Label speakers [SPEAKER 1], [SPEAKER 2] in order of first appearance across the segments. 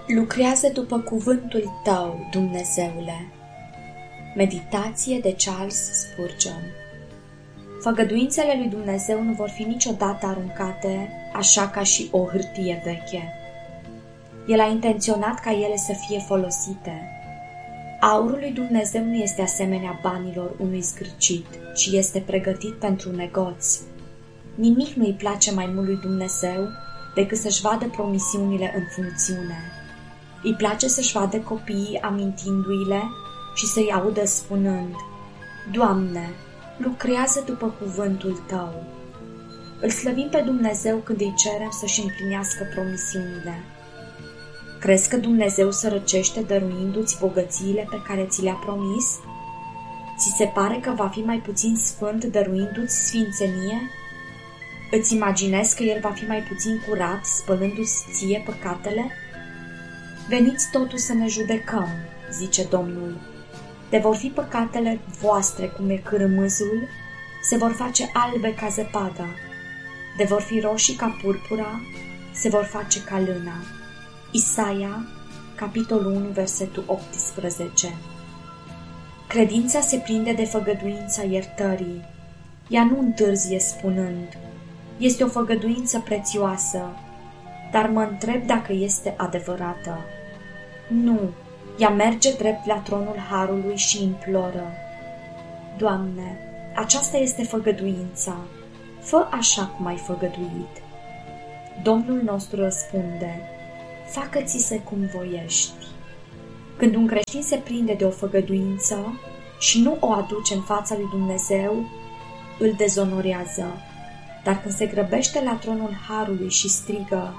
[SPEAKER 1] Lucrează după cuvântul tău, Dumnezeule. Meditație de Charles Spurgeon. Făgăduințele lui Dumnezeu nu vor fi niciodată aruncate așa ca și o hârtie veche. El a intenționat ca ele să fie folosite. Aurul lui Dumnezeu nu este asemenea banilor unui zgârcit, ci este pregătit pentru negoț. Nimic nu îi place mai mult lui Dumnezeu decât să-și vadă promisiunile în funcțiune. Îi place să-și vadă copiii amintindu-i-le și să-i audă spunând: Doamne, lucrează după cuvântul Tău. Îl slăvim pe Dumnezeu când îi cerem să-și împlinească promisiunile. Crezi că Dumnezeu sărăcește dăruindu-ți bogățiile pe care ți le-a promis? Ți se pare că va fi mai puțin sfânt dăruindu-ți sfințenie? Îți imaginezi că El va fi mai puțin curat spălându-ți ție păcatele? Veniți totuși să ne judecăm, zice Domnul. De vor fi păcatele voastre cum e cârmâzul, se vor face albe ca zăpada. De vor fi roșii ca purpura, se vor face ca lână. Isaia, capitolul 1, versetul 18. Credința se prinde de făgăduința iertării. Ea nu întârzie spunând: este o făgăduință prețioasă, dar mă întreb dacă este adevărată. Nu, ea merge drept la tronul Harului și imploră: Doamne, aceasta este făgăduința, fă așa cum ai făgăduit. Domnul nostru răspunde: facă-ți-se cum voiești. Când un creștin se prinde de o făgăduință și nu o aduce în fața lui Dumnezeu, îl dezonorează. Dar când se grăbește la tronul Harului și strigă: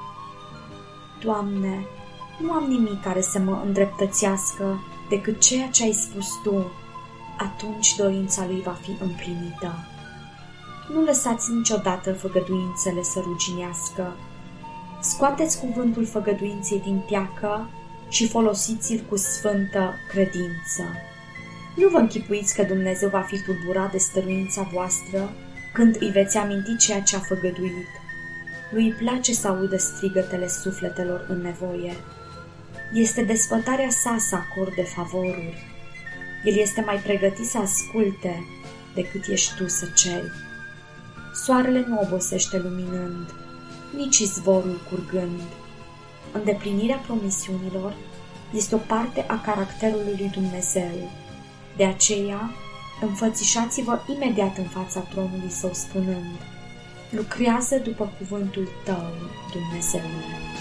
[SPEAKER 1] Doamne, nu am nimic care să mă îndreptățească decât ceea ce ai spus Tu, atunci dorința lui va fi împlinită. Nu lăsați niciodată făgăduințele să ruginească. Scoateți cuvântul făgăduinței din teacă și folosiți-l cu sfântă credință. Nu vă închipuiți că Dumnezeu va fi tulburat de stăruința voastră când îi veți aminti ceea ce a făgăduit. Lui îi place să audă strigătele sufletelor în nevoie. Este desfătarea sa să acorde favoruri. El este mai pregătit să asculte decât ești tu să ceri. Soarele nu obosește luminând, nici izvorul curgând. Îndeplinirea promisiunilor este o parte a caracterului lui Dumnezeu. De aceea, înfățișați-vă imediat în fața tronului Său spunând: lucrează după cuvântul Tău, Dumnezeule.